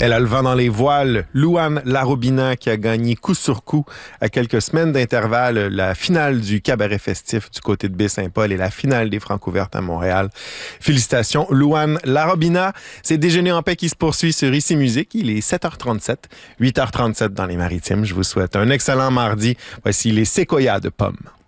Elle a le vent dans les voiles. Louane Larobina qui a gagné coup sur coup à quelques semaines d'intervalle la finale du cabaret festif du côté de Baie-Saint-Paul et la finale des Francouvertes à Montréal. Félicitations, Louane Larobina. C'est Déjeuner en paix qui se poursuit sur Ici Musique. Il est 7h37, 8h37 dans les Maritimes. Je vous souhaite un excellent mardi. Voici les séquoias de pommes.